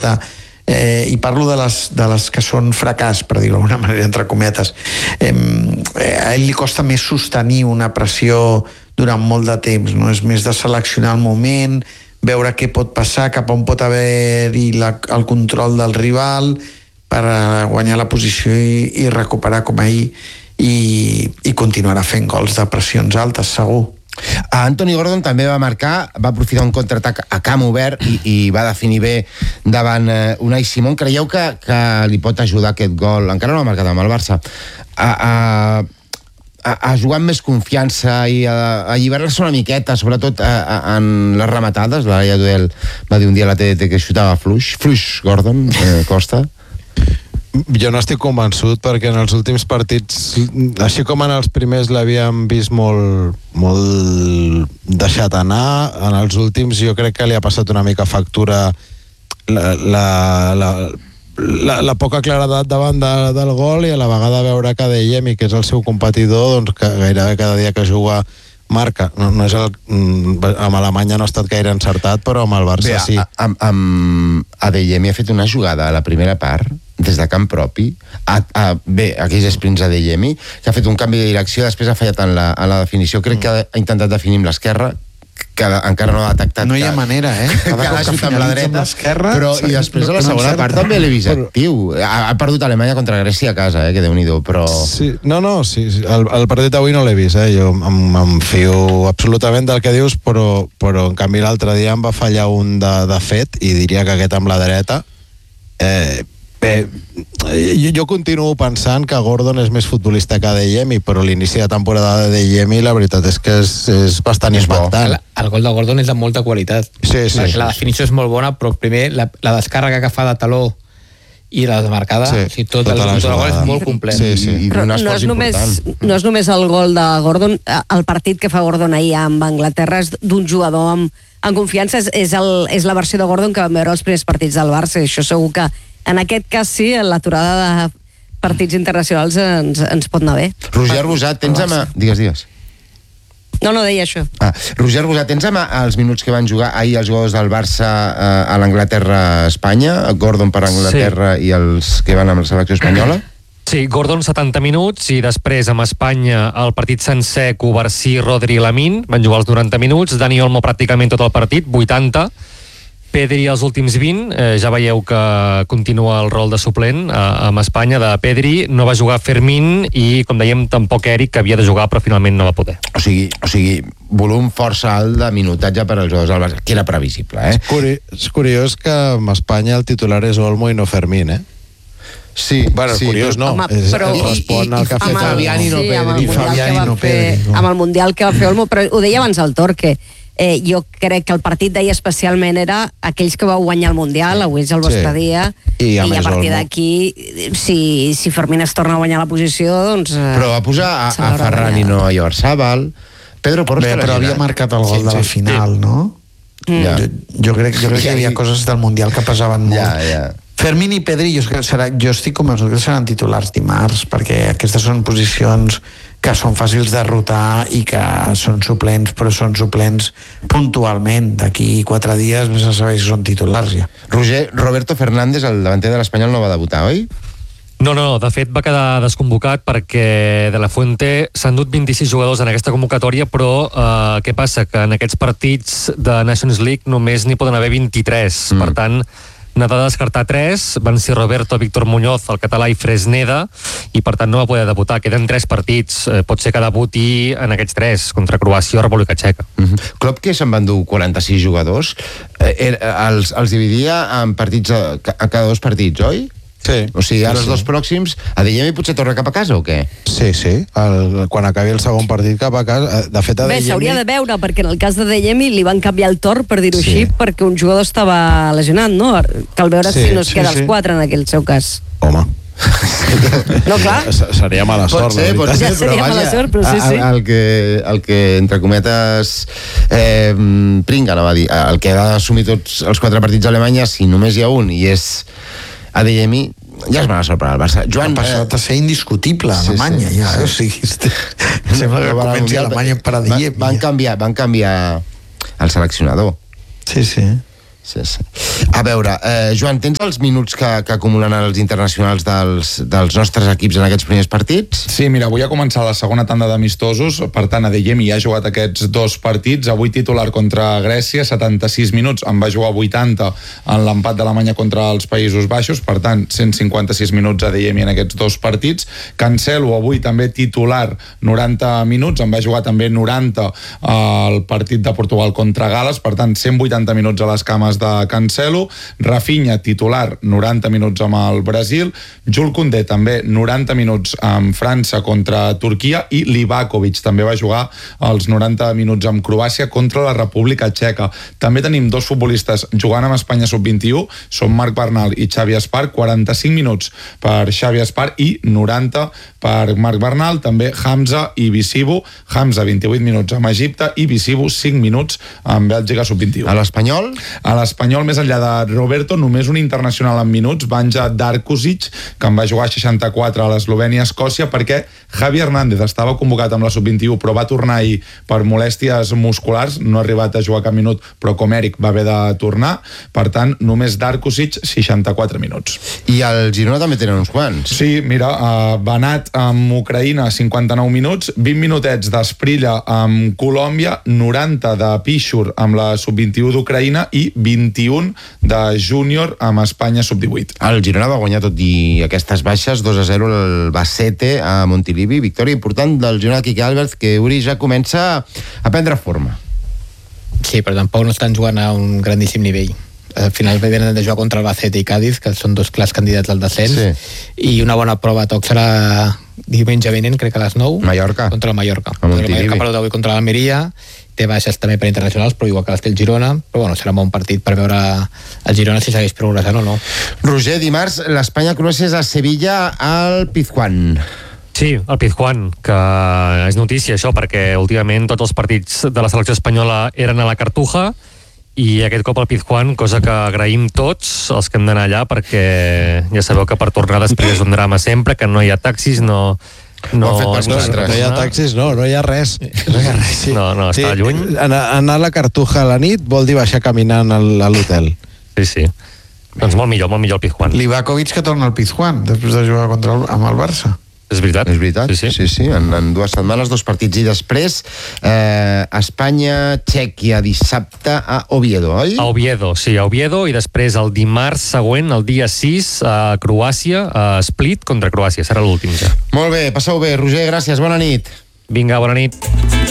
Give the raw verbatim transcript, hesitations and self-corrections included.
miqueta, eh, i parlo de les, de les que són fracàs, per dir-ho d'alguna manera, entre cometes, eh, a ell li costa més sostenir una pressió durant molt de temps, no? És més de seleccionar el moment, veure què pot passar, cap on pot haver-hi la, el control del rival per guanyar la posició i, i recuperar com ahir, i, i continuarà fent gols de pressions altes, segur. Anthony Gordon també va marcar, va aprofitar un contraatac a camp obert i, i va definir bé davant eh, Unai Simón. Creieu que, que li pot ajudar aquest gol, encara no ha marcat amb el Barça, a, a, a, a jugar amb més confiança i a, a alliberar-se una miqueta, sobretot a, a, en les rematades? La Laia Duel va dir un dia a la T D T que xutava fluix, fluix Gordon, eh, Costa. Jo no estic convençut, perquè en els últims partits, així com en els primers l'havíem vist molt, molt deixat anar, en els últims jo crec que li ha passat una mica factura la, la, la, la, la poca claredat davant de, del gol, i a la vegada veure que Adeyemi, que és el seu competidor, doncs que gairebé cada dia que juga marca. No, no és el, amb Alemanya no ha estat gaire encertat, però amb el Barça Bé, sí. Amb, amb Adeyemi ha fet una jugada a la primera part des de camp propi, a, a, bé, aquells sprints Adeyemi, que ha fet un canvi de direcció, després ha fallat en la, en la definició, crec que ha intentat definir amb l'esquerra, que encara no ha detectat. No hi ha que, manera, eh? Cada que cop que amb la dreta, amb però i després a la segona part també l'he vist actiu. Ha, ha perdut Alemanya contra Grècia a casa, eh? Que Déu-n'hi-do, però... Sí, no, no, sí, sí. El, el partit d'avui no l'he vist, eh? Jo em, em fio absolutament del que dius, però, però en canvi l'altre dia em va fallar un de, de fet, i diria que aquest amb la dreta... Eh, Bé, jo, jo continuo pensant que Gordon és més futbolista que Adeyemi, però l'inici de temporada d'Adeyemi la veritat és que és, és bastant impactant. El, el gol de Gordon és de molta qualitat. Sí, sí, la, sí, la definició és molt bona, però primer la, la descàrrega que fa de taló i la desmarcada, sí, o sigui, tot, tota el, tot el gol és molt complet. Sí, sí. I no, no, és només, no és només el gol de Gordon, el partit que fa Gordon ahir amb Anglaterra és d'un jugador amb, amb confiança, és, és, el, és la versió de Gordon que vam veure els primers partits del Barça, i això segur que en aquest cas sí, l'aturada de partits internacionals ens, ens pot anar bé. Roger Rosat, tens amb... Digues, digues. No, no deia això. Ah, Roger Rosat, tens amb els minuts que van jugar ahir els jugadors del Barça eh, a l'Anglaterra-Espanya, Gordon per Anglaterra sí. I els que van amb la selecció espanyola? Sí, Gordon setanta minuts, i després amb Espanya el partit sencer, Covarsí, Rodri i Lamine van jugar els noranta minuts, Dani Olmo pràcticament tot el partit, vuitanta, Pedri els últims vint, eh, ja veieu que continua el rol de suplent eh, amb Espanya de Pedri, no va jugar Fermín i, com dèiem, tampoc Eric, que havia de jugar però finalment no va poder. O sigui, o sigui volum força alt de minutatge per als jugadors del Barça, que era previsible, eh? És, curi és curiós que amb Espanya el titular és Olmo i no Fermín, eh? Sí, bueno, sí, curiós no, home, és, però, respon al que ha fet Fabián i no Pedri. I Fabián i no Pedri. Amb el Mundial que va fer Olmo, però ho deia abans el Torque, Eh, jo crec que el partit d'ahir especialment era aquells que vau guanyar el Mundial, avui és el vostre sí. dia, i a, i a partir d'aquí si, si Fermín es torna a guanyar la posició, doncs... Eh, però va posar a, a Ferran i no a Llorzábal. Pedro Porro Bé, però havia marcat el gol sí, de la sí, final, sí. no? Mm. Ja. Jo, jo crec, jo crec que hi havia coses del Mundial que pesaven molt. Ja, ja. Fermín i Pedri, jo, serà, jo estic convençut que seran titulars dimarts, perquè aquestes són posicions que són fàcils de rotar i que són suplents, però són suplents puntualment. D'aquí quatre dies més a saber si són titulars ja. Roger, Roberto Fernández, el davanter de l'Espanyol, no va debutar, oi? No, no, de fet va quedar desconvocat perquè de la Fuente s'han dut vint-i-sis jugadors en aquesta convocatòria, però eh, què passa? Que en aquests partits de Nations League només n'hi poden haver vint-i-tres, mm. per tant n'ha de descartar tres, van ser Roberto, Víctor Muñoz, el català i Fresneda, i per tant no va poder debutar. Queden tres partits, eh, pot ser que debuti en aquests tres, contra Croàcia o República Txeca. Mm-hmm. Klopp, que se'n van dur quaranta-sis jugadors, eh, els, els dividia en partits a, a cada dos partits, oi? Sí. O sigui, ara sí, els dos pròxims, Adeyemi potser torna cap a casa o què? Sí, sí, el, quan acabi el segon partit cap a casa, de fet Adeyemi... Bé, s'hauria de veure, perquè en el cas d'Adeyemi li van canviar el torn, per dir-ho sí. així, perquè un jugador estava lesionat, no? Cal veure sí, si no es queda sí, els quatre sí. en aquell seu cas. Home. No, clar. Seria mala sort, pot ser, la pot ser, ja seria però mala vaja, sort, però sí, sí. El que, el que entre cometes, eh, pringa, no va dir, el que ha d'assumir tots els quatre partits d'Alemanya, si només hi ha un, i és Adeyemi, ja és mala sort per al Barça. Joan, ha passat a ser indiscutible a Alemanya, sí, sí, ja, sí. O sigui, sembla que comenci Alemanya per Adeyemi. Van canviar, van canviar el seleccionador. Sí, sí. sí, sí. A veure, eh, Joan, tens els minuts que, que acumulen els internacionals dels, dels nostres equips en aquests primers partits? Sí, mira, avui ha començat la segona tanda d'amistosos, per tant, Adeyemi ja ha jugat aquests dos partits, avui titular contra Grècia, setanta-sis minuts, en va jugar vuitanta en l'empat d'Alemanya contra els Països Baixos, per tant, cent cinquanta-sis minuts Adeyemi en aquests dos partits. Cancelo, avui també titular, noranta minuts, en va jugar també noranta al partit de Portugal contra Gales, per tant, cent vuitanta minuts a les cames de Cancelo. Rafinha, titular, noranta minuts amb el Brasil. Jules Koundé, també noranta minuts amb França contra Turquia, i Livakovic també va jugar els noranta minuts amb Croàcia contra la República Txeca. També tenim dos futbolistes jugant amb Espanya sub vint-i-u, són Marc Bernal i Xavi Espar, quaranta-cinc minuts per Xavi Espar i noranta per Marc Bernal, també Hamza i Bisibu. Hamza, vint-i-vuit minuts amb Egipte, i Bisibu, cinc minuts amb Bèlgica sub vint-i-u. A l'Espanyol? A l'Espanyol, més enllà de Roberto, només un internacional en minuts, Banja Darkusic, que en va jugar seixanta-quatre a l'Eslovènia-Escòcia, perquè Javi Hernández estava convocat amb la sub vint-i-u, però va tornar ahir per molèsties musculars, no ha arribat a jugar cap minut, però com Eric va haver de tornar, per tant, només Darkusic, seixanta-quatre minuts. I el Girona també tenen uns quants. Sí, mira, uh, Banat amb Ucraïna, cinquanta-nou minuts, vint minutets d'Esprilla amb Colòmbia, noranta de Pichur amb la sub vint-i-u d'Ucraïna i vint-i-un de Júnior amb Espanya sub divuit. El Girona va guanyar tot i aquestes baixes, dos a zero el Bacete a Montilivi, victòria important del Girona Quique Álvarez, que Uri ja comença a prendre forma. Sí, però tampoc no estan jugant a un grandíssim nivell. Al final venen de jugar contra el Bacete i Cádiz, que són dos clars candidats al descens, sí. I una bona prova a toc serà diumenge vinent, crec que a les nou, Mallorca. Contra el Mallorca. A Montilivi. El Mallorca perdut avui contra l'Almeria, té baixes també per internacionals, però igual que les té el Girona, però bueno, serà un bon partit per veure el Girona si segueix progressant o no. Roger, dimarts l'Espanya-Croàcia és a Sevilla al Pizjuán. Sí, el Pizjuán, que és notícia això, perquè últimament tots els partits de la selecció espanyola eren a la Cartuja, i aquest cop al Pizjuán, cosa que agraïm tots els que hem d'anar allà, perquè ja sabeu que per tornar després és un drama sempre, que no hi ha taxis, no... No, no, no, no hi ha taxis, no, no hi ha res. No hi ha res, sí. no, no, està sí, lluny. Anar, anar a la Cartuja a la nit vol dir baixar caminant al, a l'hotel. Sí, sí. Doncs molt millor, molt millor el Pizjuán. Livakovic que torna al Pizjuán després de jugar contra el, amb el Barça. És veritat. És veritat, sí, sí. sí, sí. En, en dues setmanes, dos partits, i després eh, Espanya-Txèquia dissabte a Oviedo, oi? A Oviedo, sí, a Oviedo, i després el dimarts següent, el dia sis, a Croàcia, a Split contra Croàcia, serà l'últim ja. Molt bé, passeu bé, Roger, gràcies, bona nit. Vinga, bona nit.